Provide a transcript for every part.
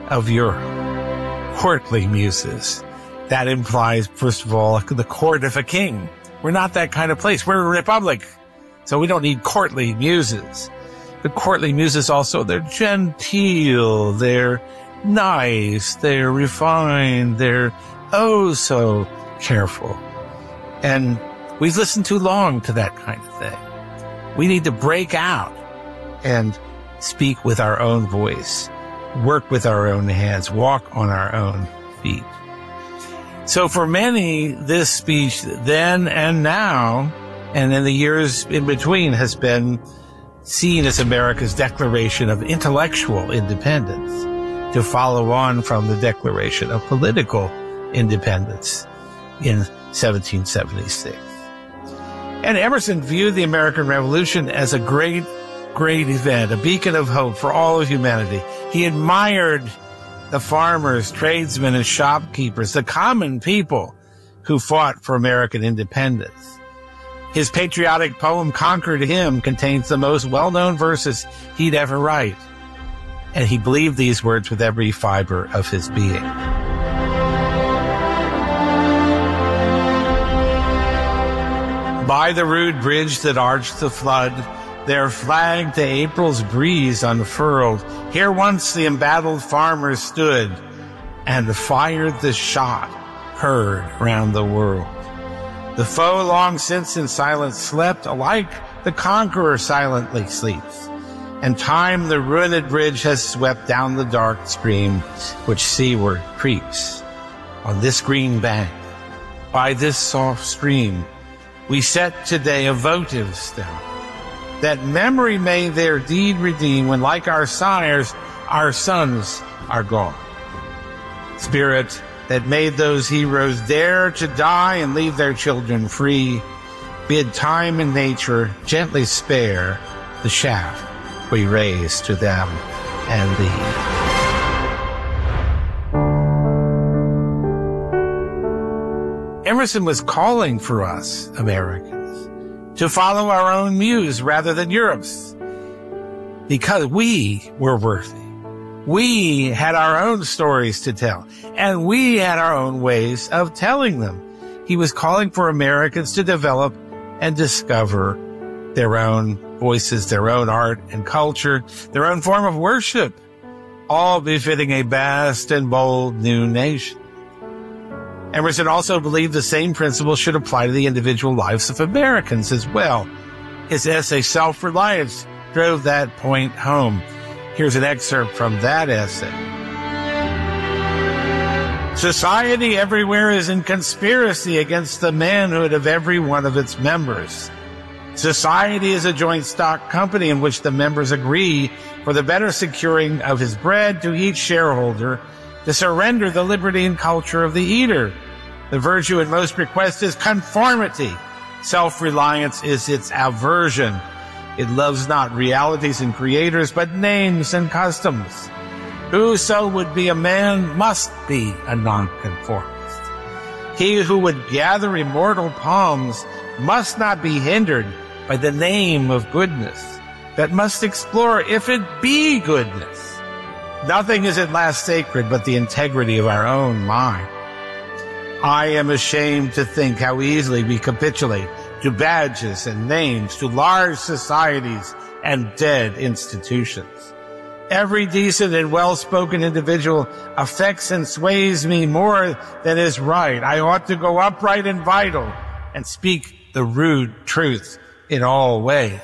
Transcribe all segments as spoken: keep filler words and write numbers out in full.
of Europe. Courtly muses. That implies, first of all, the court of a king. We're not that kind of place. We're a republic. So we don't need courtly muses. The courtly muses also, they're genteel, they're nice, they're refined, they're oh so careful. And we've listened too long to that kind of thing. We need to break out and speak with our own voice, work with our own hands, walk on our own feet. So for many, this speech then and now, and in the years in between, has been seen as America's declaration of intellectual independence, to follow on from the Declaration of Political Independence in seventeen seventy-six. And Emerson viewed the American Revolution as a great, great event, a beacon of hope for all of humanity. He admired the farmers, tradesmen, and shopkeepers, the common people who fought for American independence. His patriotic poem, Concord Hymn, contains the most well-known verses he'd ever write. And he believed these words with every fiber of his being. By the rude bridge that arched the flood, their flag to April's breeze unfurled, here once the embattled farmers stood, and fired the shot heard round the world. The foe long since in silence slept, alike the conqueror silently sleeps, and time the ruined bridge has swept down the dark stream which seaward creeps. On this green bank, by this soft stream, we set today a votive stone, that memory may their deed redeem when, like our sires, our sons are gone. Spirit that made those heroes dare to die and leave their children free, bid time and nature gently spare the shaft we raise to them and thee. Emerson was calling for us, Americans, to follow our own muse rather than Europe's, because we were worthy. We had our own stories to tell, and we had our own ways of telling them. He was calling for Americans to develop and discover their own voices, their own art and culture, their own form of worship, all befitting a vast and bold new nation. Emerson also believed the same principles should apply to the individual lives of Americans as well. His essay, Self-Reliance, drove that point home. Here's an excerpt from that essay. Society everywhere is in conspiracy against the manhood of every one of its members. Society is a joint stock company in which the members agree for the better securing of his bread to each shareholder to surrender the liberty and culture of the eater. The virtue in most requests is conformity. Self-reliance is its aversion. It loves not realities and creators, but names and customs. Whoso would be a man must be a nonconformist. He who would gather immortal palms must not be hindered by the name of goodness, but must explore if it be goodness. Nothing is at last sacred but the integrity of our own mind. I am ashamed to think how easily we capitulate to badges and names, to large societies and dead institutions. Every decent and well-spoken individual affects and sways me more than is right. I ought to go upright and vital and speak the rude truth in all ways.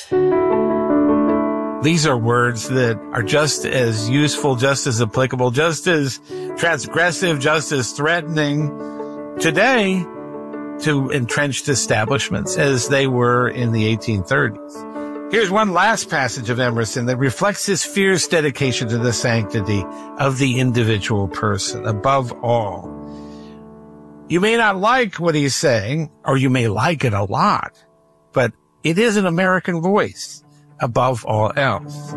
These are words that are just as useful, just as applicable, just as transgressive, just as threatening today to entrenched establishments as they were in the eighteen thirties. Here's one last passage of Emerson that reflects his fierce dedication to the sanctity of the individual person above all. You may not like what he's saying, or you may like it a lot, but it is an American voice above all else.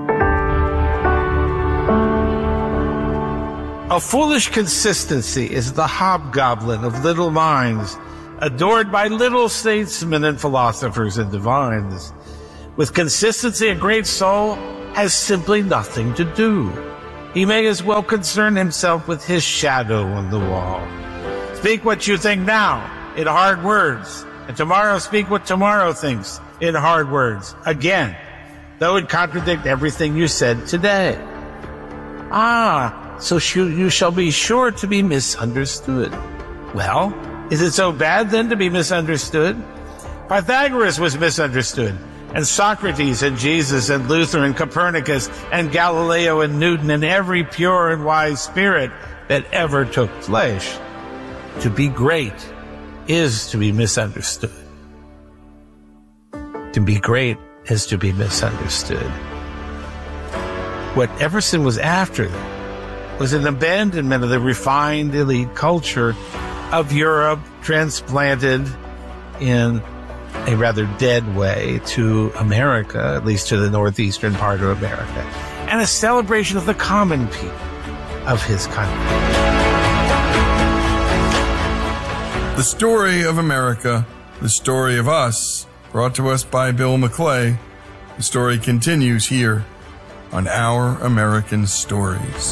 A foolish consistency is the hobgoblin of little minds, adored by little statesmen and philosophers and divines. With consistency, a great soul has simply nothing to do. he may as well concern himself with his shadow on the wall. Speak what you think now in hard words, and tomorrow speak what tomorrow thinks in hard words again, though it contradict everything you said today. Ah, so sh- you shall be sure to be misunderstood. Well, is it so bad then to be misunderstood? Pythagoras was misunderstood, and Socrates and Jesus and Luther and Copernicus and Galileo and Newton and every pure and wise spirit that ever took flesh. To be great is to be misunderstood. To be great is to be misunderstood. What Everson was after was an abandonment of the refined elite culture of Europe, transplanted in a rather dead way to America, at least to the northeastern part of America, and a celebration of the common people of his country. The story of America, the story of us, brought to us by Bill McClay. The story continues here on Our American Stories.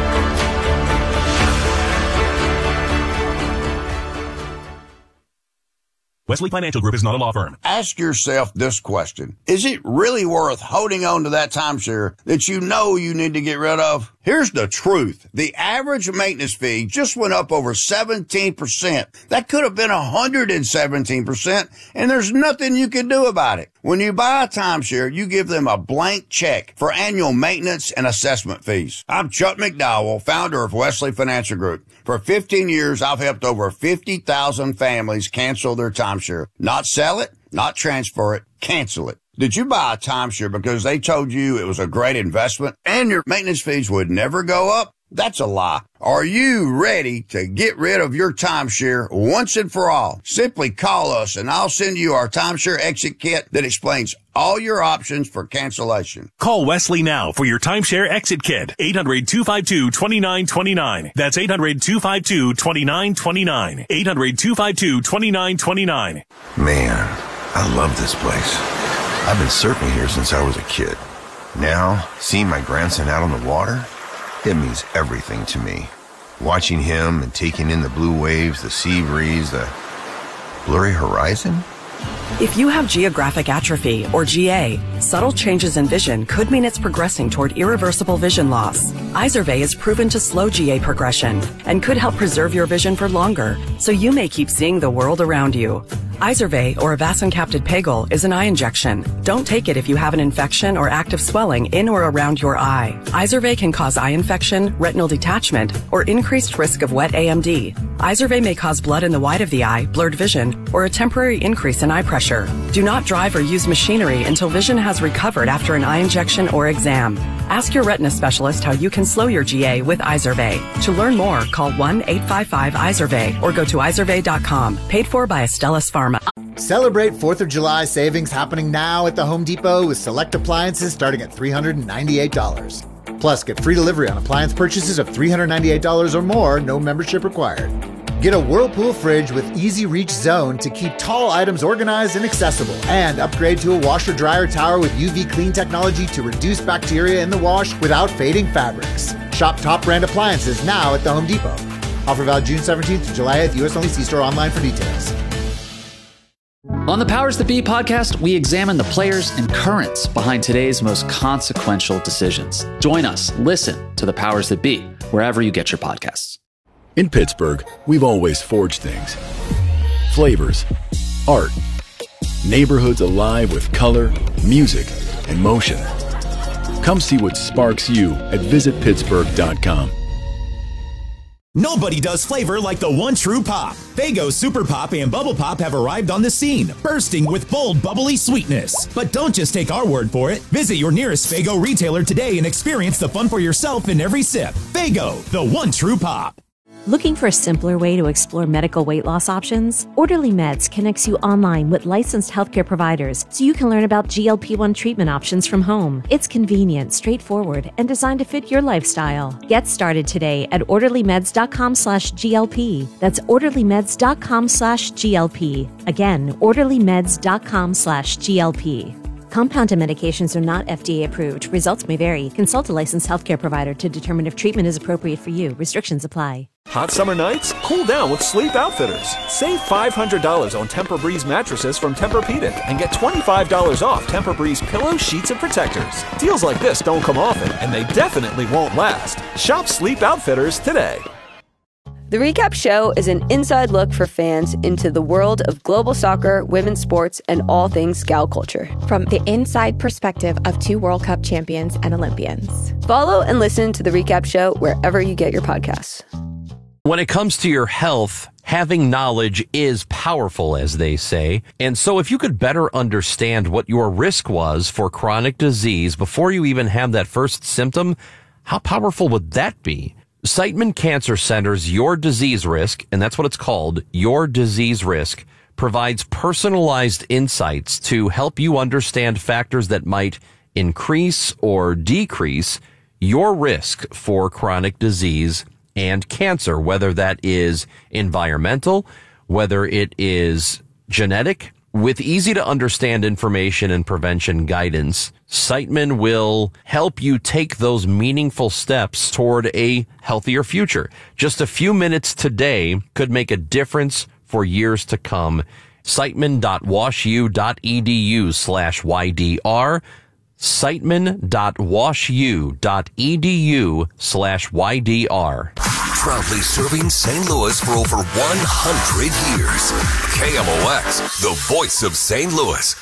Wesley Financial Group is not a law firm. Ask yourself this question. Is it really worth holding on to that timeshare that you know you need to get rid of? Here's the truth. The average maintenance fee just went up over seventeen percent. That could have been one hundred seventeen percent, and there's nothing you can do about it. When you buy a timeshare, you give them a blank check for annual maintenance and assessment fees. I'm Chuck McDowell, founder of Wesley Financial Group. For fifteen years, I've helped over fifty thousand families cancel their timeshare. Not sell it, not transfer it, cancel it. Did you buy a timeshare because they told you it was a great investment and your maintenance fees would never go up? That's a lie. Are you ready to get rid of your timeshare once and for all? Simply call us and I'll send you our timeshare exit kit that explains all your options for cancellation. Call Wesley now for your timeshare exit kit. eight hundred, two five two, two nine two nine. That's eight hundred, two five two, two nine two nine. eight hundred, two five two, two nine two nine. Man, I love this place. I've been surfing here since I was a kid. Now, seeing my grandson out on the water, it means everything to me. Watching him and taking in the blue waves, the sea breeze, the blurry horizon. If you have geographic atrophy, or G A, subtle changes in vision could mean it's progressing toward irreversible vision loss. Izervay is proven to slow G A progression and could help preserve your vision for longer, so you may keep seeing the world around you. Izervay, or avacincaptad pegol, is an eye injection. Don't take it if you have an infection or active swelling in or around your eye. Izervay can cause eye infection, retinal detachment, or increased risk of wet A M D. Izervay may cause blood in the white of the eye, blurred vision, or a temporary increase in eye pressure. Do not drive or use machinery until vision has recovered after an eye injection or exam. Ask your retina specialist how you can slow your G A with Izervay. To learn more, call one eight five five Izervay or go to izervay dot com. Paid for by Astellas Pharma. Celebrate fourth of July savings happening now at the Home Depot with select appliances starting at three hundred ninety-eight dollars. Plus, get free delivery on appliance purchases of three hundred ninety-eight dollars or more, no membership required. Get a Whirlpool fridge with Easy Reach Zone to keep tall items organized and accessible. And upgrade to a washer-dryer tower with U V clean technology to reduce bacteria in the wash without fading fabrics. Shop top brand appliances now at the Home Depot. Offer valid June seventeenth to July eighth, U S only. See store online for details. On the Powers That Be podcast, we examine the players and currents behind today's most consequential decisions. Join us, listen to the Powers That Be, wherever you get your podcasts. In Pittsburgh, we've always forged things. Flavors, art, neighborhoods alive with color, music, and motion. Come see what sparks you at visit pittsburgh dot com. Nobody does flavor like the one true pop. Faygo Super Pop and Bubble Pop have arrived on the scene, bursting with bold, bubbly sweetness. But don't just take our word for it. Visit your nearest Faygo retailer today and experience the fun for yourself in every sip. Faygo, the one true pop. Looking for a simpler way to explore medical weight loss options? Orderly Meds connects you online with licensed healthcare providers so you can learn about G L P one treatment options from home. It's convenient, straightforward, and designed to fit your lifestyle. Get started today at orderly meds dot com slash G L P. That's orderly meds dot com slash G L P. Again, orderly meds dot com slash G L P. Compounded medications are not F D A approved. Results may vary. Consult a licensed healthcare provider to determine if treatment is appropriate for you. Restrictions apply. Hot summer nights? Cool down with Sleep Outfitters. Save five hundred dollars on Tempur-Breeze mattresses from Tempur-Pedic and get twenty-five dollars off Tempur-Breeze pillows, sheets, and protectors. Deals like this don't come often, and they definitely won't last. Shop Sleep Outfitters today. The Recap Show is an inside look for fans into the world of global soccer, women's sports, and all things Scout culture. From the inside perspective of two World Cup champions and Olympians. Follow and listen to The Recap Show wherever you get your podcasts. When it comes to your health, having knowledge is powerful, as they say. And so if you could better understand what your risk was for chronic disease before you even have that first symptom, how powerful would that be? Siteman Cancer Center's Your Disease Risk, and that's what it's called, Your Disease Risk, provides personalized insights to help you understand factors that might increase or decrease your risk for chronic disease and cancer, whether that is environmental, whether it is genetic. With easy to understand information and prevention guidance, Siteman will help you take those meaningful steps toward a healthier future. Just a few minutes today could make a difference for years to come. Siteman.washu.edu slash YDR. Siteman.washu.edu slash YDR. Proudly serving Saint Louis for over one hundred years. K M O X, the voice of Saint Louis.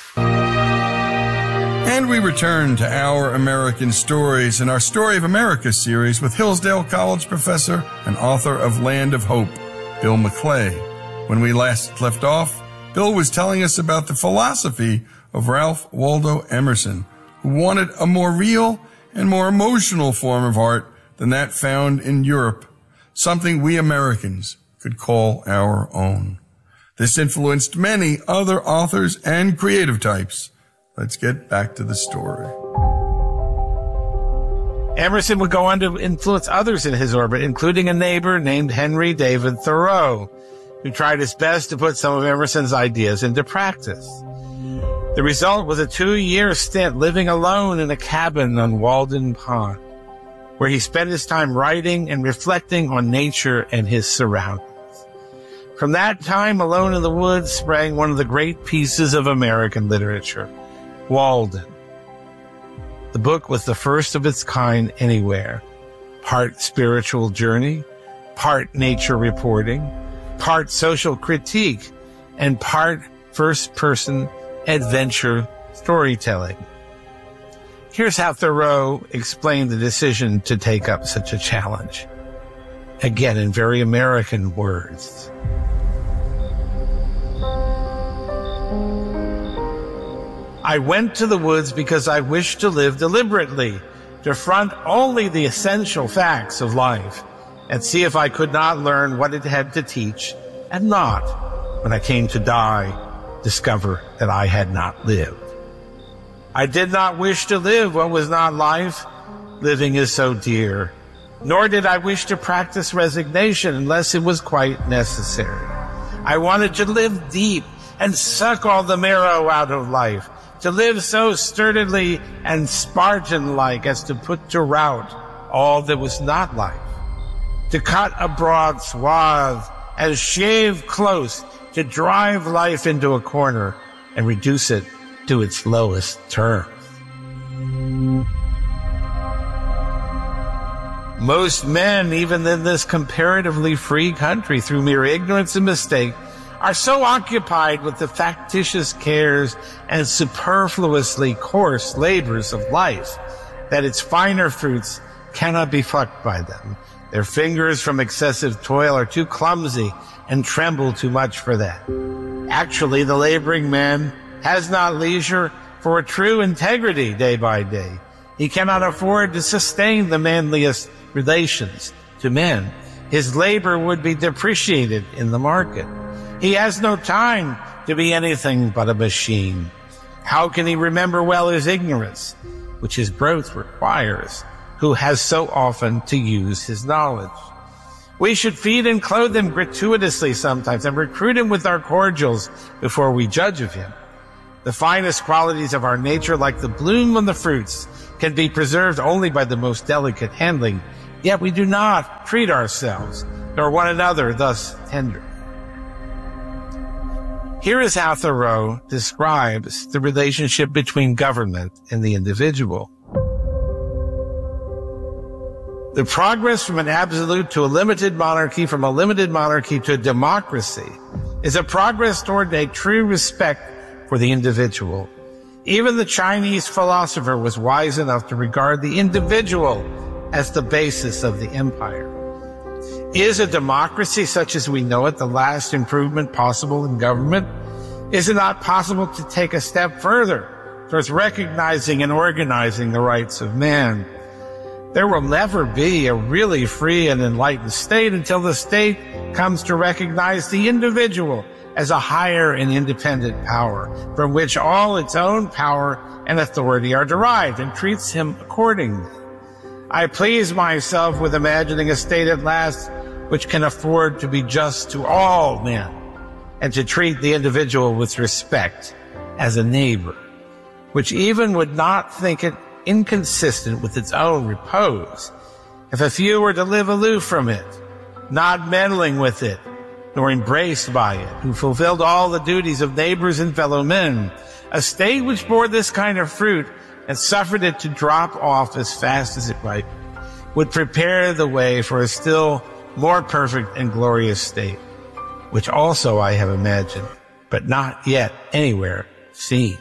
And we return to Our American Stories in our Story of America series with Hillsdale College professor and author of Land of Hope, Bill McClay. When we last left off, Bill was telling us about the philosophy of Ralph Waldo Emerson, who wanted a more real and more emotional form of art than that found in Europe, something we Americans could call our own. This influenced many other authors and creative types. Let's get back to the story. Emerson would go on to influence others in his orbit, including a neighbor named Henry David Thoreau, who tried his best to put some of Emerson's ideas into practice. The result was a two-year stint living alone in a cabin on Walden Pond, where he spent his time writing and reflecting on nature and his surroundings. From that time alone in the woods sprang one of the great pieces of American literature, Walden. The book was the first of its kind anywhere, part spiritual journey, part nature reporting, part social critique, and part first-person adventure storytelling. Here's how Thoreau explained the decision to take up such a challenge. Again, in very American words. I went to the woods because I wished to live deliberately, to front only the essential facts of life, and see if I could not learn what it had to teach, and not, when I came to die, discover that I had not lived. I did not wish to live what was not life. Living is so dear. Nor did I wish to practice resignation unless it was quite necessary. I wanted to live deep and suck all the marrow out of life, to live so sturdily and Spartan-like as to put to rout all that was not life, to cut a broad swath and shave close, to drive life into a corner and reduce it to its lowest terms. Most men, even in this comparatively free country, through mere ignorance and mistake, are so occupied with the factitious cares and superfluously coarse labors of life that its finer fruits cannot be plucked by them. Their fingers from excessive toil are too clumsy and tremble too much for that. Actually, the laboring man has not leisure for true integrity day by day. He cannot afford to sustain the manliest relations to men. His labor would be depreciated in the market. He has no time to be anything but a machine. How can he remember well his ignorance, which his growth requires, who has so often to use his knowledge? We should feed and clothe him gratuitously sometimes and recruit him with our cordials before we judge of him. The finest qualities of our nature, like the bloom on the fruits, can be preserved only by the most delicate handling, yet we do not treat ourselves nor one another thus tender. Here is how Thoreau describes the relationship between government and the individual. The progress from an absolute to a limited monarchy, from a limited monarchy to a democracy, is a progress toward a true respect for the individual. Even the Chinese philosopher was wise enough to regard the individual as the basis of the empire. Is a democracy such as we know it the last improvement possible in government? Is it not possible to take a step further towards recognizing and organizing the rights of man? There will never be a really free and enlightened state until the state comes to recognize the individual as a higher and independent power from which all its own power and authority are derived, and treats him accordingly. I please myself with imagining a state at last which can afford to be just to all men and to treat the individual with respect as a neighbor, which even would not think it inconsistent with its own repose if a few were to live aloof from it, not meddling with it, nor embraced by it, who fulfilled all the duties of neighbors and fellow men. A state which bore this kind of fruit and suffered it to drop off as fast as it ripened would prepare the way for a still more perfect and glorious state, which also I have imagined, but not yet anywhere seen.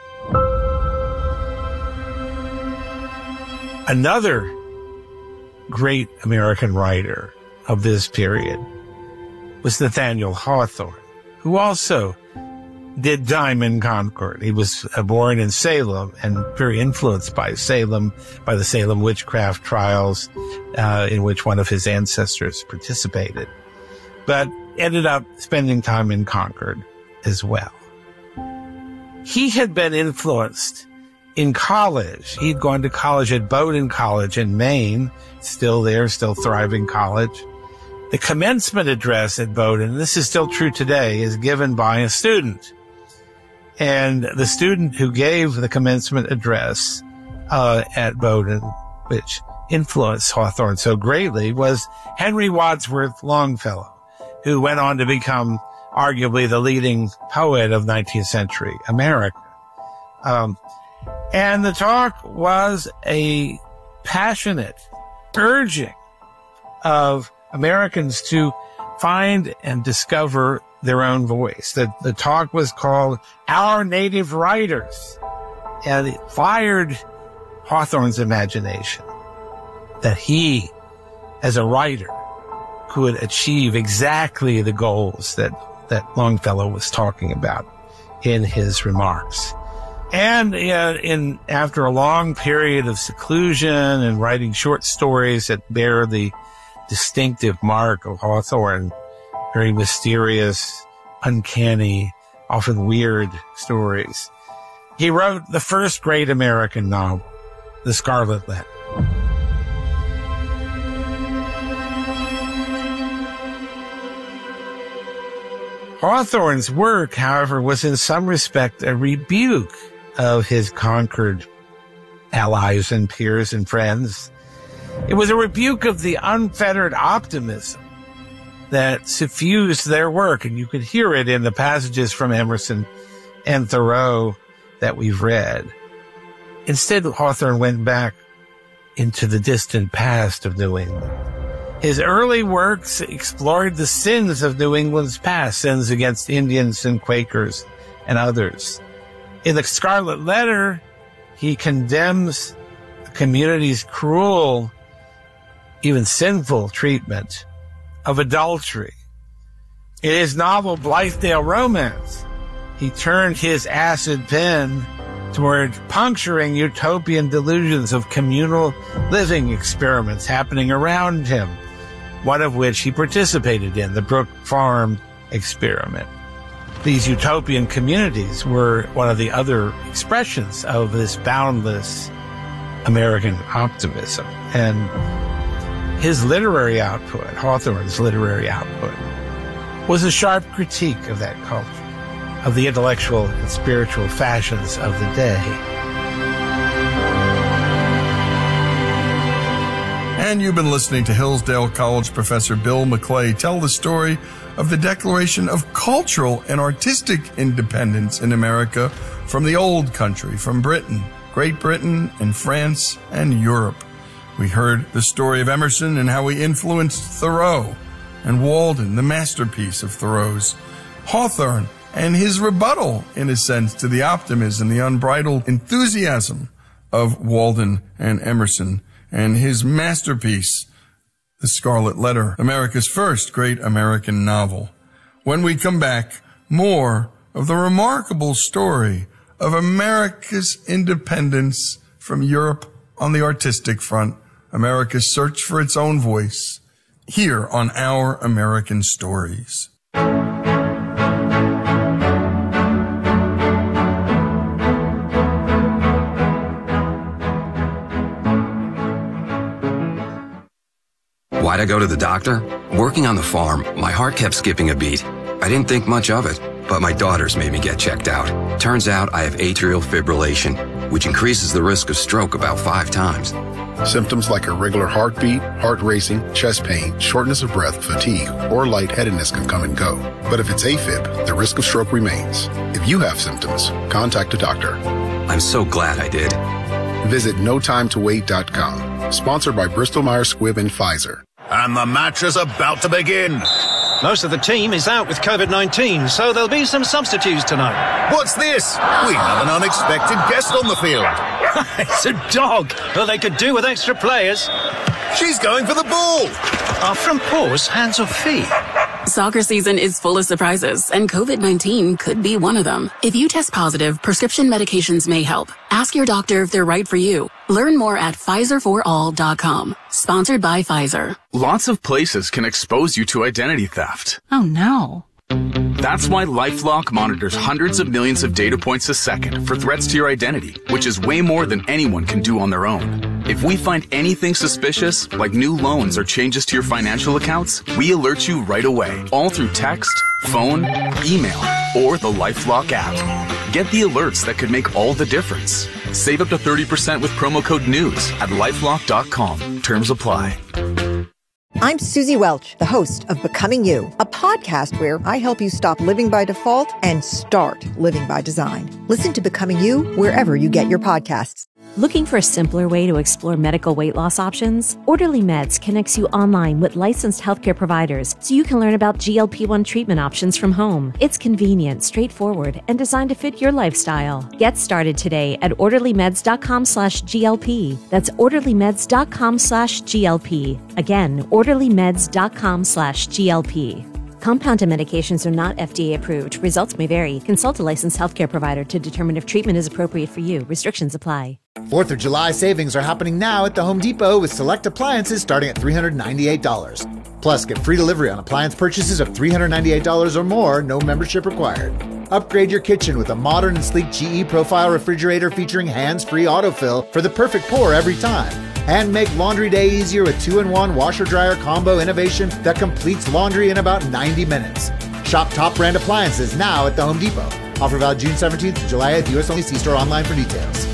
Another great American writer of this period was Nathaniel Hawthorne, who also did time in Concord. He was born in Salem and very influenced by Salem, by the Salem witchcraft trials, uh, in which one of his ancestors participated, but ended up spending time in Concord as well. He had been influenced in college. He'd gone to college at Bowdoin College in Maine, still there, still thriving college. The commencement address at Bowdoin, this is still true today, is given by a student. And the student who gave the commencement address uh, at Bowdoin, which influenced Hawthorne so greatly, was Henry Wadsworth Longfellow, who went on to become arguably the leading poet of nineteenth century America. Um, and the talk was a passionate urging of Americans to find and discover their own voice. The, the talk was called Our Native Writers, and it fired Hawthorne's imagination that he, as a writer, could achieve exactly the goals that, that Longfellow was talking about in his remarks. And uh, in after a long period of seclusion and writing short stories that bear the distinctive mark of Hawthorne, very mysterious, uncanny, often weird stories, he wrote the first great American novel, The Scarlet Letter. Hawthorne's work, however, was in some respect a rebuke of his Concord allies and peers and friends. It was a rebuke of the unfettered optimism that suffused their work, and you could hear it in the passages from Emerson and Thoreau that we've read. Instead, Hawthorne went back into the distant past of New England. His early works explored the sins of New England's past, sins against Indians and Quakers and others. In The Scarlet Letter, he condemns the community's cruel, even sinful treatment of adultery. In his novel Blithedale Romance, he turned his acid pen toward puncturing utopian delusions of communal living experiments happening around him, one of which he participated in, the Brook Farm experiment. These utopian communities were one of the other expressions of this boundless American optimism. And his literary output, Hawthorne's literary output, was a sharp critique of that culture, of the intellectual and spiritual fashions of the day. And you've been listening to Hillsdale College professor Bill McClay tell the story of the declaration of cultural and artistic independence in America from the old country, from Britain, Great Britain, and France, and Europe. We heard the story of Emerson and how he influenced Thoreau, and Walden, the masterpiece of Thoreau's, Hawthorne, and his rebuttal, in a sense, to the optimism, the unbridled enthusiasm of Walden and Emerson, and his masterpiece, The Scarlet Letter, America's first great American novel. When we come back, more of the remarkable story of America's independence from Europe on the artistic front, America's search for its own voice, here on Our American Stories. Why'd I go to the doctor? Working on the farm, my heart kept skipping a beat. I didn't think much of it, but my daughters made me get checked out. Turns out I have atrial fibrillation, which increases the risk of stroke about five times. Symptoms like irregular heartbeat, heart racing, chest pain, shortness of breath, fatigue, or lightheadedness can come and go. But if it's AFib, the risk of stroke remains. If you have symptoms, contact a doctor. I'm so glad I did. Visit no time to wait dot com. Sponsored by Bristol Myers Squibb and Pfizer. And the match is about to begin. Most of the team is out with COVID nineteen, so there'll be some substitutes tonight. What's this? We have an unexpected guest on the field. It's a dog. Well, they could do with extra players. She's going for the ball. Are front paws hands or feet? Soccer season is full of surprises, and COVID nineteen could be one of them. If you test positive, prescription medications may help. Ask your doctor if they're right for you. Learn more at Pfizer for all dot com. Sponsored by Pfizer. Lots of places can expose you to identity theft. Oh no. That's why LifeLock monitors hundreds of millions of data points a second for threats to your identity, which is way more than anyone can do on their own. If we find anything suspicious, like new loans or changes to your financial accounts, we alert you right away, all through text, phone, email, or the LifeLock app. Get the alerts that could make all the difference. Save up to thirty percent with promo code NEWS at lifelock dot com. Terms apply. I'm Susie Welch, the host of Becoming You, a podcast where I help you stop living by default and start living by design. Listen to Becoming You wherever you get your podcasts. Looking for a simpler way to explore medical weight loss options? Orderly Meds connects you online with licensed healthcare providers so you can learn about G L P one treatment options from home. It's convenient, straightforward, and designed to fit your lifestyle. Get started today at orderlymeds.com slash GLP. That's orderlymeds.com slash GLP. Again, orderlymeds.com slash GLP. Compounded medications are not F D A approved. Results may vary. Consult a licensed healthcare provider to determine if treatment is appropriate for you. Restrictions apply. fourth of July savings are happening now at the Home Depot with select appliances starting at three hundred ninety-eight dollars. Plus, get free delivery on appliance purchases of three hundred ninety-eight dollars or more, no membership required. Upgrade your kitchen with a modern and sleek G E Profile refrigerator featuring hands-free autofill for the perfect pour every time. And make laundry day easier with two in one washer-dryer combo innovation that completes laundry in about ninety minutes. Shop top brand appliances now at the Home Depot. Offer valid June seventeenth to July eighth, U S only. See store online for details.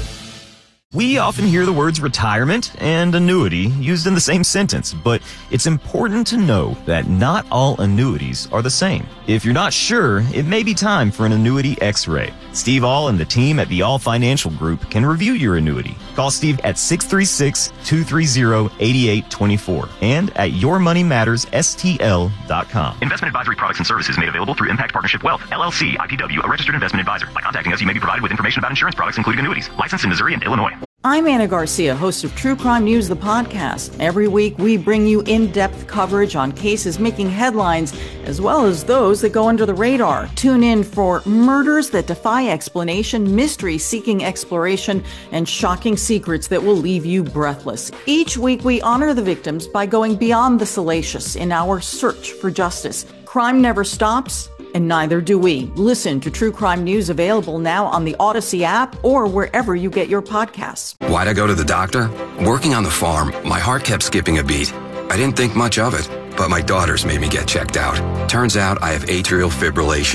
We often hear the words retirement and annuity used in the same sentence, but it's important to know that not all annuities are the same. If you're not sure, it may be time for an annuity x-ray. Steve All and the team at the All Financial Group can review your annuity. Call Steve at six three six, two three zero, eight eight two four and at your money matters S T L dot com. Investment advisory products and services made available through Impact Partnership Wealth, L L C, I P W, a registered investment advisor. By contacting us, you may be provided with information about insurance products, including annuities. Licensed in Missouri and Illinois. I'm Anna Garcia, host of True Crime News, the podcast. Every week, we bring you in-depth coverage on cases making headlines, as well as those that go under the radar. Tune in for murders that defy explanation, mysteries seeking exploration, and shocking secrets that will leave you breathless. Each week, we honor the victims by going beyond the salacious in our search for justice. Crime never stops, and neither do we. Listen to True Crime News, available now on the Odyssey app or wherever you get your podcasts. Why'd I go to the doctor? Working on the farm, my heart kept skipping a beat. I didn't think much of it, but my daughters made me get checked out. Turns out I have atrial fibrillation,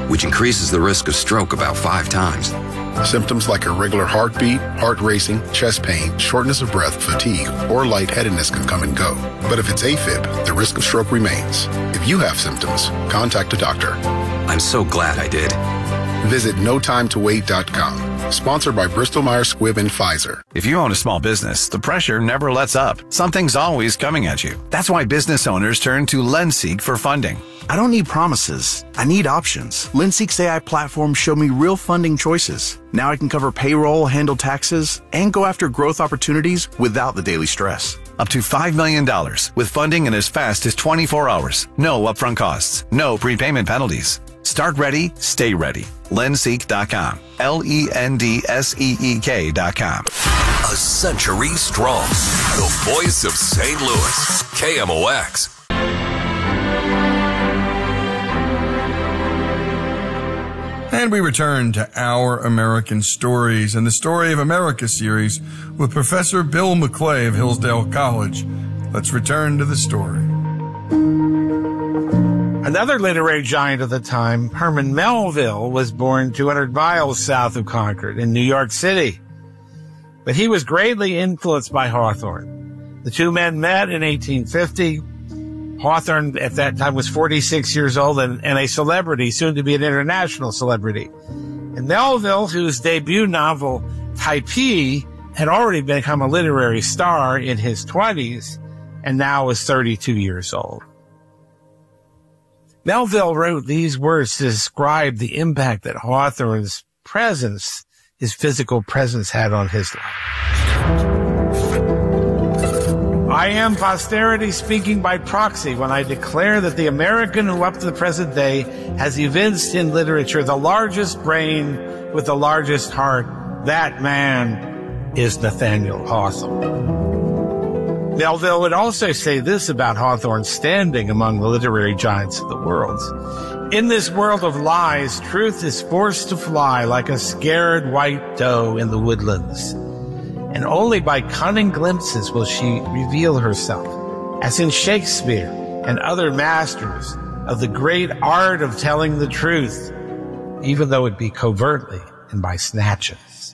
which increases the risk of stroke about five times. Symptoms like irregular heartbeat, heart racing, chest pain, shortness of breath, fatigue, or lightheadedness can come and go. But if it's AFib, the risk of stroke remains. If you have symptoms, contact a doctor. I'm so glad I did. Visit no time to wait dot com. Sponsored by Bristol Myers Squibb and Pfizer. If you own a small business, the pressure never lets up. Something's always coming at you. That's why business owners turn to LendSeek for funding. I don't need promises. I need options. LendSeek's A I platform showed me real funding choices. Now I can cover payroll, handle taxes, and go after growth opportunities without the daily stress. Up to five million dollars with funding in as fast as twenty-four hours. No upfront costs. No prepayment penalties. Start ready, stay ready. Lendseek dot com. L E N D S E E K dot com. A century strong. The voice of Saint Louis. K M O X. And we return to Our American Stories and the Story of America series with Professor Bill McClay of Hillsdale College. Let's return to the story. Another literary giant of the time, Herman Melville, was born two hundred miles south of Concord in New York City. But he was greatly influenced by Hawthorne. The two men met in eighteen fifty. Hawthorne at that time was forty-six years old and, and a celebrity, soon to be an international celebrity. And Melville, whose debut novel, Typee, had already become a literary star in his twenties and now was thirty-two years old. Melville wrote these words to describe the impact that Hawthorne's presence, his physical presence, had on his life. I am posterity speaking by proxy when I declare that the American who up to the present day has evinced in literature the largest brain with the largest heart. That man is Nathaniel Hawthorne. Melville would also say this about Hawthorne's standing among the literary giants of the world. In this world of lies, truth is forced to fly like a scared white doe in the woodlands. And only by cunning glimpses will she reveal herself, as in Shakespeare and other masters of the great art of telling the truth, even though it be covertly and by snatches.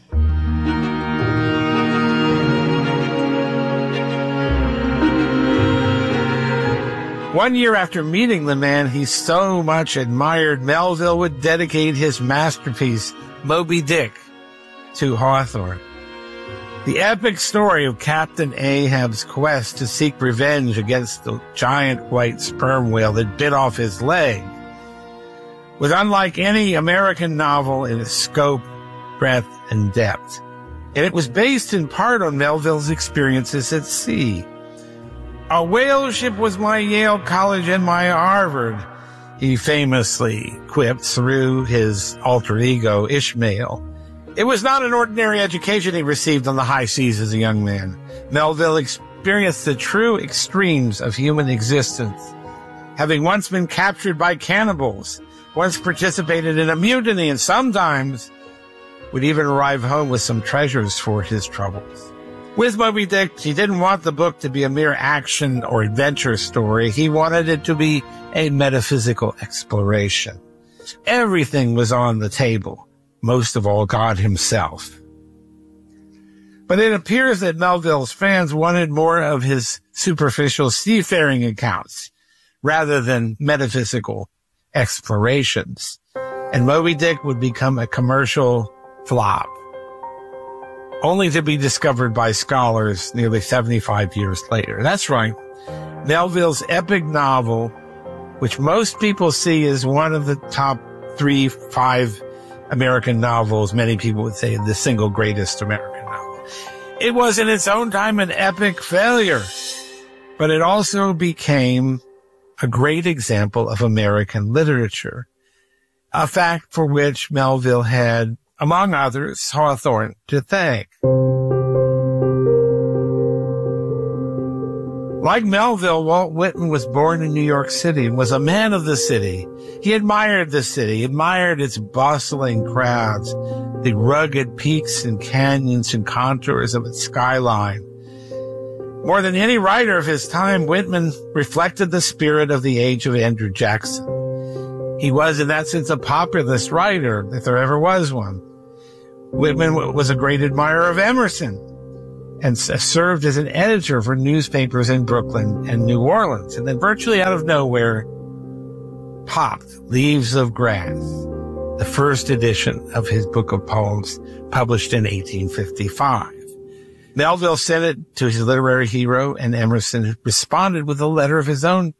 One year after meeting the man he so much admired, Melville would dedicate his masterpiece, Moby Dick, to Hawthorne. The epic story of Captain Ahab's quest to seek revenge against the giant white sperm whale that bit off his leg was unlike any American novel in its scope, breadth, and depth. And it was based in part on Melville's experiences at sea. A whale ship was my Yale College and my Harvard, he famously quipped through his alter ego, Ishmael. It was not an ordinary education he received on the high seas as a young man. Melville experienced the true extremes of human existence, having once been captured by cannibals, once participated in a mutiny, and sometimes would even arrive home with some treasures for his troubles. With Moby Dick, he didn't want the book to be a mere action or adventure story. He wanted it to be a metaphysical exploration. Everything was on the table. Most of all, God himself. But it appears that Melville's fans wanted more of his superficial seafaring accounts rather than metaphysical explorations. And Moby Dick would become a commercial flop, only to be discovered by scholars nearly seventy-five years later. That's right. Melville's epic novel, which most people see as one of the top three, five American novels, many people would say the single greatest American novel. It was in its own time an epic failure, but it also became a great example of American literature, a fact for which Melville had, among others, Hawthorne to thank. Like Melville, Walt Whitman was born in New York City and was a man of the city. He admired the city, admired its bustling crowds, the rugged peaks and canyons and contours of its skyline. More than any writer of his time, Whitman reflected the spirit of the age of Andrew Jackson. He was, in that sense, a populist writer, if there ever was one. Whitman was a great admirer of Emerson and served as an editor for newspapers in Brooklyn and New Orleans. And then virtually out of nowhere popped Leaves of Grass, the first edition of his book of poems, published in eighteen fifty-five. Melville sent it to his literary hero, and Emerson responded with a letter of his own.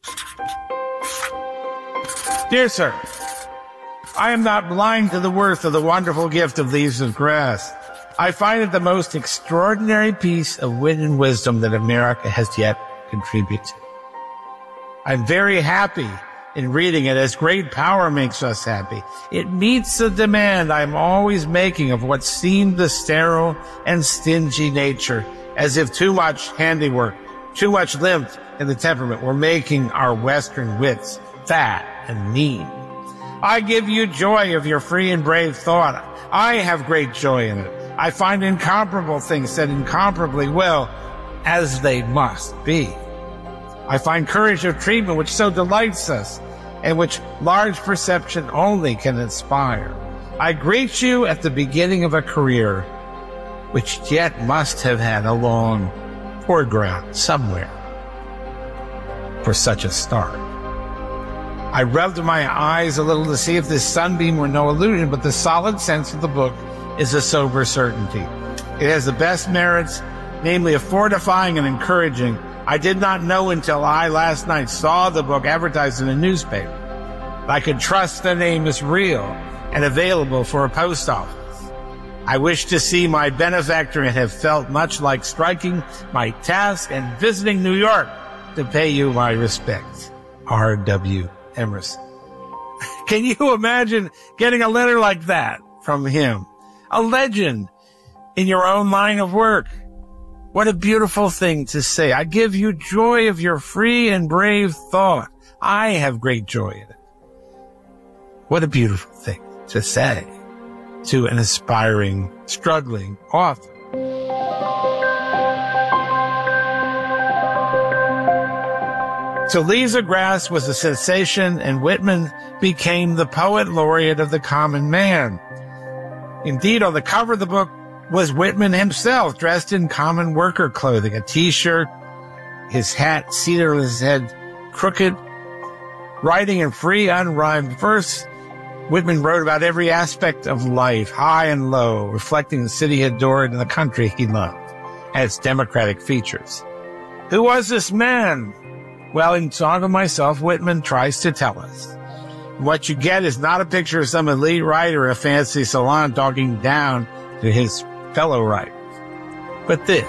Dear Sir, I am not blind to the worth of the wonderful gift of Leaves of Grass. I find it the most extraordinary piece of wit and wisdom that America has yet contributed. I'm very happy in reading it, as great power makes us happy. It meets the demand I'm always making of what seemed the sterile and stingy nature, as if too much handiwork, too much lymph in the temperament were making our Western wits fat and mean. I give you joy of your free and brave thought. I have great joy in it. I find incomparable things said incomparably well, as they must be. I find courage of treatment which so delights us, and which large perception only can inspire. I greet you at the beginning of a career which yet must have had a long foreground somewhere for such a start. I rubbed my eyes a little to see if this sunbeam were no illusion, but the solid sense of the book is a sober certainty. It has the best merits, namely of fortifying and encouraging. I did not know until I last night saw the book advertised in a newspaper that I could trust the name is real and available for a post office. I wish to see my benefactor and have felt much like striking my task and visiting New York to pay you my respects. R W Emerson. Can you imagine getting a letter like that from him? A legend in your own line of work. What a beautiful thing to say. I give you joy of your free and brave thought. I have great joy in it. What a beautiful thing to say to an aspiring, struggling author. So Leaves of Grass was a sensation, and Whitman became the poet laureate of the common man. Indeed, on the cover of the book was Whitman himself, dressed in common worker clothing, a T-shirt, his hat seated on his head, crooked, writing in free, unrhymed verse. Whitman wrote about every aspect of life, high and low, reflecting the city he adored and the country he loved, and its democratic features. Who was this man? Well, in Song of Myself, Whitman tries to tell us. What you get is not a picture of some elite writer in a fancy salon talking down to his fellow writers, but this.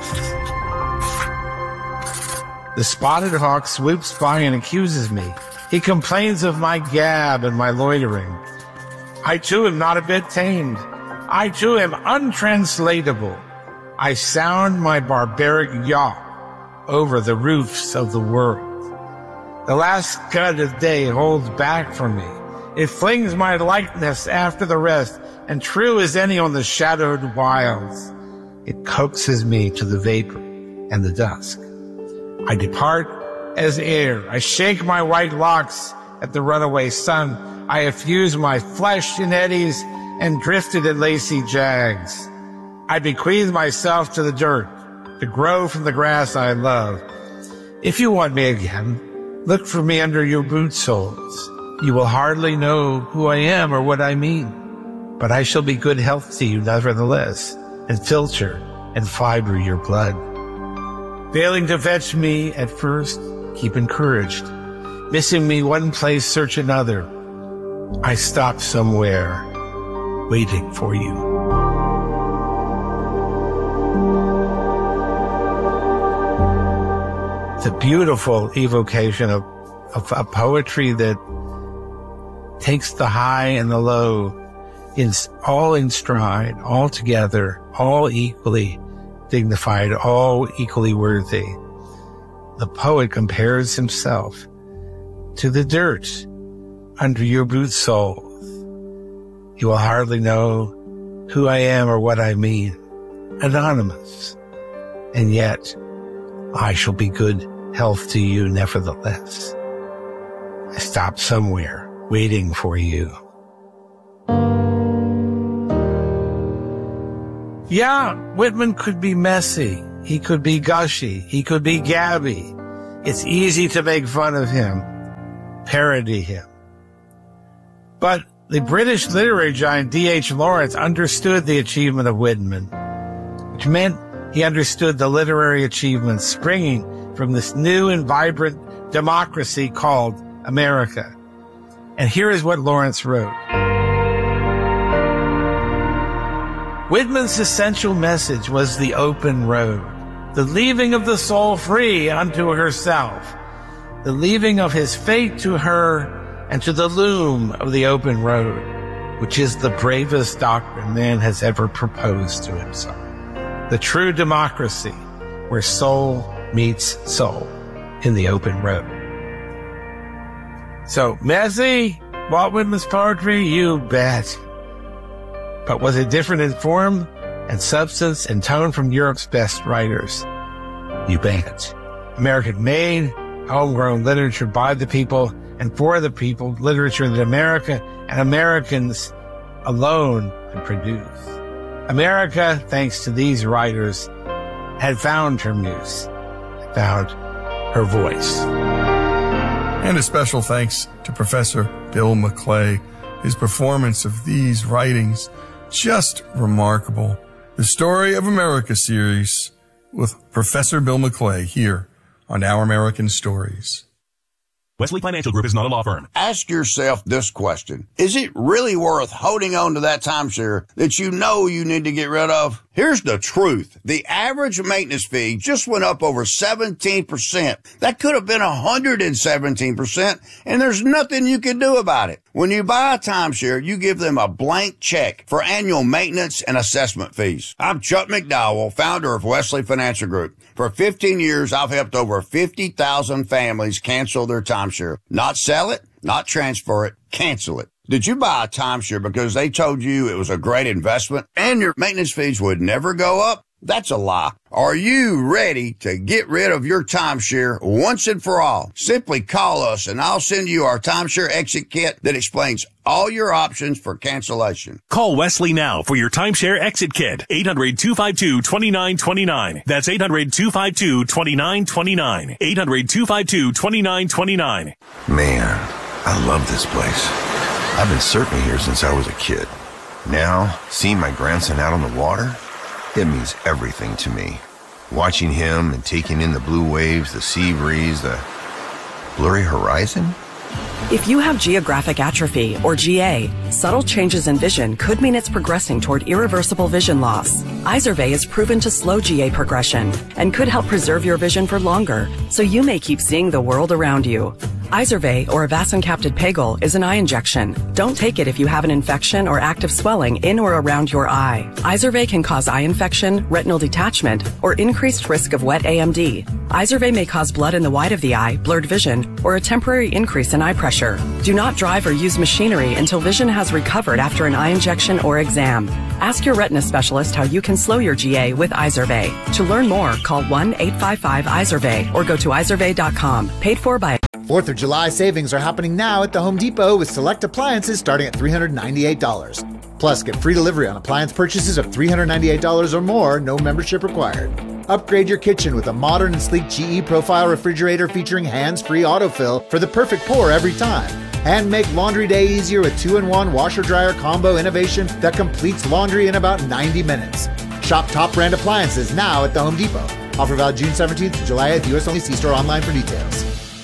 The spotted hawk swoops by and accuses me. He complains of my gab and my loitering. I too am not a bit tamed. I too am untranslatable. I sound my barbaric yaw over the roofs of the world. The last scud of day holds back from me. It flings my likeness after the rest, and true as any on the shadowed wilds, it coaxes me to the vapor and the dusk. I depart as air. I shake my white locks at the runaway sun. I effuse my flesh in eddies and drifted in lacy jags. I bequeath myself to the dirt, to grow from the grass I love. If you want me again, look for me under your boot soles. You will hardly know who I am or what I mean, but I shall be good health to you nevertheless, and filter and fiber your blood. Failing to fetch me at first, keep encouraged. Missing me one place, search another. I stop somewhere, waiting for you. It's a beautiful evocation of, of a poetry that takes the high and the low, in, all in stride, all together, all equally dignified, all equally worthy. The poet compares himself to the dirt under your boot soles. You will hardly know who I am or what I mean. Anonymous. And yet, I shall be good health to you nevertheless. I stop somewhere, waiting for you. Yeah, Whitman could be messy. He could be gushy. He could be gabby. It's easy to make fun of him, parody him. But the British literary giant D H Lawrence understood the achievement of Whitman, which meant he understood the literary achievements springing from this new and vibrant democracy called America. And here is what Lawrence wrote. Whitman's essential message was the open road, the leaving of the soul free unto herself, the leaving of his fate to her and to the loom of the open road, which is the bravest doctrine man has ever proposed to himself. The true democracy where soul meets soul in the open road. So, messy, Walt Whitman's poetry, you bet. But was it different in form and substance and tone from Europe's best writers? You bet. American-made, homegrown literature by the people and for the people, literature that America and Americans alone could produce. America, thanks to these writers, had found her muse, found her voice. And a special thanks to Professor Bill McClay. His performance of these writings, just remarkable. The Story of America series with Professor Bill McClay here on Our American Stories. Wesley Financial Group is not a law firm. Ask yourself this question. Is it really worth holding on to that timeshare that you know you need to get rid of? Here's the truth. The average maintenance fee just went up over seventeen percent. That could have been one hundred seventeen percent, and there's nothing you can do about it. When you buy a timeshare, you give them a blank check for annual maintenance and assessment fees. I'm Chuck McDowell, founder of Wesley Financial Group. For fifteen years, I've helped over fifty thousand families cancel their timeshare. Not sell it, not transfer it, cancel it. Did you buy a timeshare because they told you it was a great investment and your maintenance fees would never go up? That's a lie. Are you ready to get rid of your timeshare once and for all? Simply call us and I'll send you our timeshare exit kit that explains all your options for cancellation. Call Wesley now for your timeshare exit kit. eight hundred, two five two, two nine two nine. That's eight hundred, two five two, two nine two nine. eight hundred, two five two, two nine two nine. Man, I love this place. I've been surfing here since I was a kid. Now, seeing my grandson out on the water, it means everything to me. Watching him and taking in the blue waves, the sea breeze, the blurry horizon. If you have geographic atrophy, or G A, subtle changes in vision could mean it's progressing toward irreversible vision loss. Izervay is proven to slow G A progression and could help preserve your vision for longer, so you may keep seeing the world around you. Izervay, or avacincaptad pegol, is an eye injection. Don't take it if you have an infection or active swelling in or around your eye. Izervay can cause eye infection, retinal detachment, or increased risk of wet A M D. Izervay may cause blood in the white of the eye, blurred vision, or a temporary increase in eye pressure. Do not drive or use machinery until vision has recovered after an eye injection or exam. Ask your retina specialist how you can slow your G A with Izervay. To learn more, call one eight five five Izervay or go to izervay dot com. Paid for by fourth of July savings are happening now at the Home Depot with select appliances starting at three hundred ninety-eight dollars. Plus, get free delivery on appliance purchases of three hundred ninety-eight dollars or more, no membership required. Upgrade your kitchen with a modern and sleek G E Profile refrigerator featuring hands-free autofill for the perfect pour every time. And make laundry day easier with two in one washer-dryer combo innovation that completes laundry in about ninety minutes. Shop top brand appliances now at the Home Depot. Offer valid June seventeenth to July eighth, U S only. See store online for details.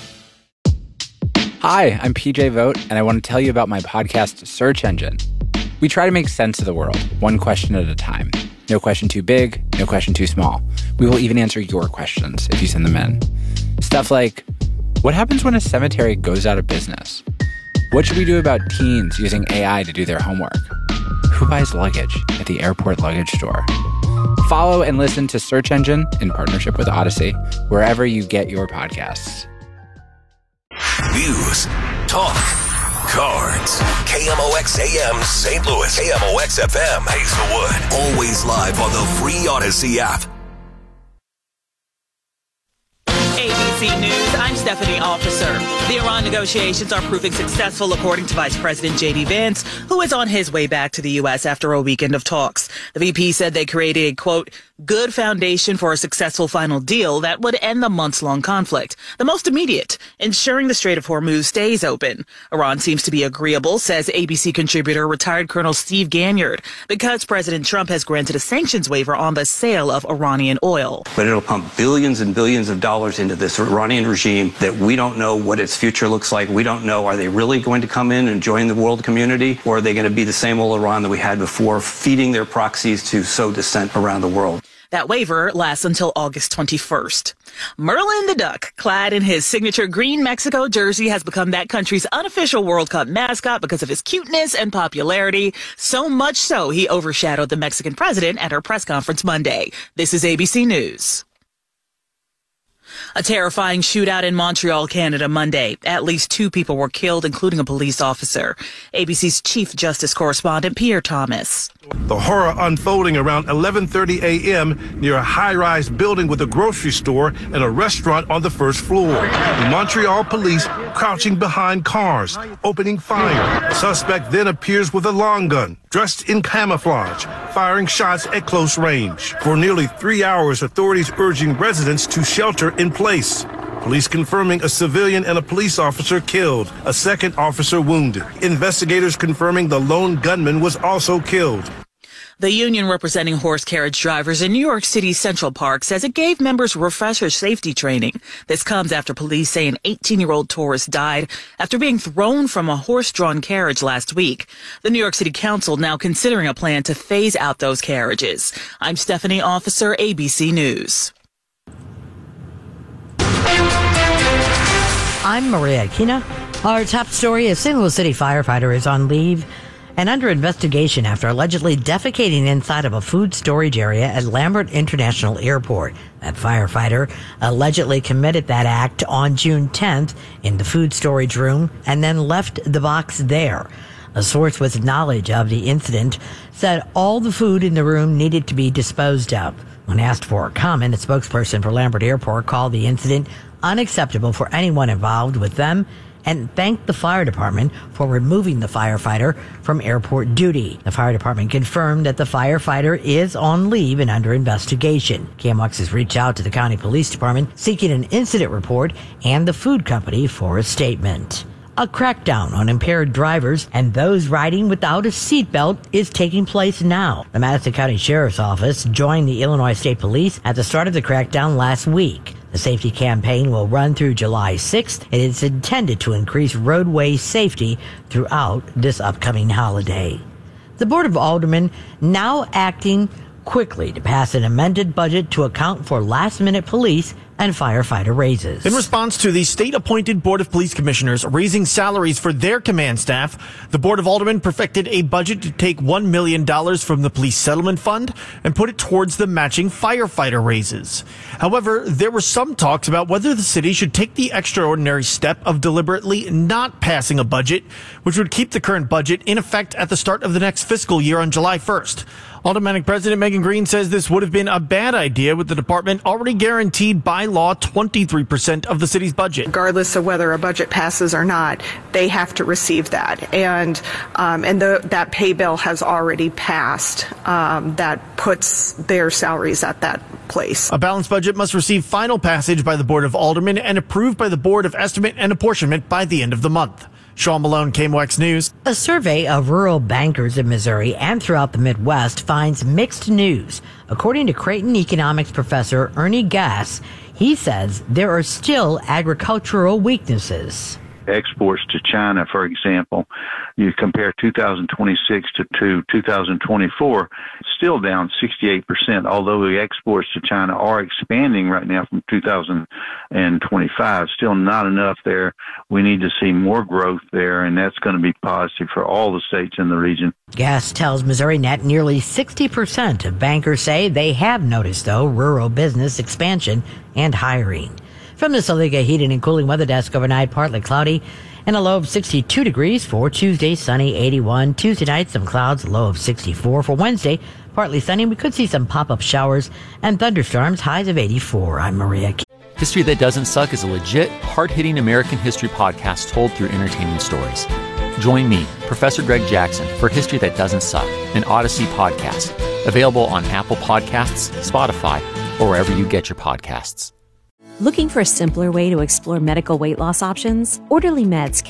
Hi, I'm P J Vogt, and I want to tell you about my podcast, Search Engine. We try to make sense of the world, one question at a time. No question too big, no question too small. We will even answer your questions if you send them in. Stuff like, what happens when a cemetery goes out of business? What should we do about teens using A I to do their homework? Who buys luggage at the airport luggage store? Follow and listen to Search Engine in partnership with Odyssey, wherever you get your podcasts. News, talk, cards. K M O X A M Saint Louis. K M O X F M Hazelwood. Always live on the free Odyssey app. A B C News, I'm Stephanie Officer. The Iran negotiations are proving successful, according to Vice President J D Vance, who is on his way back to the U S after a weekend of talks. The V P said they created a, quote, good foundation for a successful final deal that would end the months-long conflict. The most immediate, ensuring the Strait of Hormuz stays open. Iran seems to be agreeable, says A B C contributor retired Colonel Steve Ganyard, because President Trump has granted a sanctions waiver on the sale of Iranian oil. But it'll pump billions and billions of dollars into this Iranian regime that we don't know what its future looks like. We don't know, are they really going to come in and join the world community, or are they going to be the same old Iran that we had before, feeding their proxies to sow dissent around the world? That waiver lasts until August twenty-first. Merlin the Duck, clad in his signature green Mexico jersey, has become that country's unofficial World Cup mascot because of his cuteness and popularity. So much so, he overshadowed the Mexican president at her press conference Monday. This is A B C News. A terrifying shootout in Montreal, Canada, Monday. At least two people were killed, including a police officer. A B C's chief justice correspondent, Pierre Thomas. The horror unfolding around eleven thirty a.m. near a high-rise building with a grocery store and a restaurant on the first floor. The Montreal police crouching behind cars, opening fire. The suspect then appears with a long gun, dressed in camouflage, firing shots at close range. For nearly three hours, authorities urging residents to shelter in place. Police confirming a civilian and a police officer killed, a second officer wounded. Investigators confirming the lone gunman was also killed. The union representing horse carriage drivers in New York City's Central Park says it gave members refresher safety training. This comes after police say an eighteen-year-old tourist died after being thrown from a horse-drawn carriage last week. The New York City Council now considering a plan to phase out those carriages. I'm Stephanie Officer, A B C News. I'm Maria Aquina. Our top story is Saint Louis City firefighter is on leave and under investigation after allegedly defecating inside of a food storage area at Lambert International Airport. That firefighter allegedly committed that act on June tenth in the food storage room and then left the box there. A source with knowledge of the incident said all the food in the room needed to be disposed of. When asked for a comment, a spokesperson for Lambert Airport called the incident unacceptable for anyone involved with them and thanked the fire department for removing the firefighter from airport duty. The fire department confirmed that the firefighter is on leave and under investigation. K M O X has reached out to the county police department seeking an incident report and the food company for a statement. A crackdown on impaired drivers and those riding without a seatbelt is taking place now. The Madison County Sheriff's Office joined the Illinois State Police at the start of the crackdown last week. The safety campaign will run through July sixth, and it's intended to increase roadway safety throughout this upcoming holiday. The Board of Aldermen now acting quickly to pass an amended budget to account for last-minute police and firefighter raises. In response to the state-appointed Board of Police Commissioners raising salaries for their command staff, the Board of Aldermen perfected a budget to take one million dollars from the Police Settlement Fund and put it towards the matching firefighter raises. However, there were some talks about whether the city should take the extraordinary step of deliberately not passing a budget, which would keep the current budget in effect at the start of the next fiscal year on July first. Aldermanic President Megan Green says this would have been a bad idea with the department already guaranteed by law twenty-three percent of the city's budget. Regardless of whether a budget passes or not, they have to receive that. And um, and the, that pay bill has already passed. Um, that puts their salaries at that place. A balanced budget must receive final passage by the Board of Aldermen and approved by the Board of Estimate and Apportionment by the end of the month. Sean Malone, K M O X News. A survey of rural bankers in Missouri and throughout the Midwest finds mixed news. According to Creighton economics professor Ernie Gass, he says there are still agricultural weaknesses. Exports to China, for example, you compare two thousand twenty-six to, to two thousand twenty-four, still down sixty-eight percent, although the exports to China are expanding right now from two thousand twenty-five. Still not enough there. We need to see more growth there, and that's going to be positive for all the states in the region. Gass tells Missouri Net nearly sixty percent of bankers say they have noticed, though, rural business expansion and hiring. From the Soliga Heating and Cooling Weather Desk overnight, partly cloudy and a low of sixty-two degrees. For Tuesday, sunny, eighty-one. Tuesday night, some clouds, low of sixty-four. For Wednesday, partly sunny. We could see some pop-up showers and thunderstorms, highs of eighty-four. I'm Maria. History That Doesn't Suck is a legit, hard-hitting American history podcast told through entertaining stories. Join me, Professor Greg Jackson, for History That Doesn't Suck, an Odyssey podcast, available on Apple Podcasts, Spotify, or wherever you get your podcasts. Looking for a simpler way to explore medical weight loss options? Orderly Meds can